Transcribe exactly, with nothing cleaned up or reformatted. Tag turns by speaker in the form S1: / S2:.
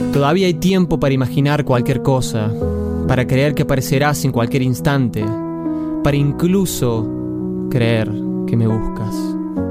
S1: Todavía hay tiempo para imaginar cualquier cosa, para creer que aparecerás en cualquier instante, para incluso creer que me buscas.